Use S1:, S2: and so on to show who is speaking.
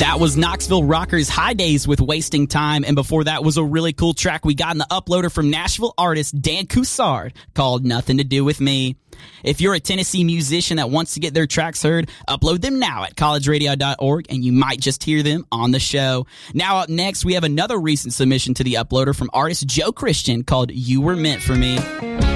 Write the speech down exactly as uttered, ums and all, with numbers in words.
S1: That was Knoxville Rockers High Days with Wasting Time, and before that was a really cool track we got in the uploader from Nashville artist Dan Coussard called Nothing to Do With Me. If you're a Tennessee musician that wants to get their tracks heard, upload them now at college radio dot org, and you might just hear them on the show. Now up next, we have another recent submission to the uploader from artist Joe Christian called You Were Meant For Me.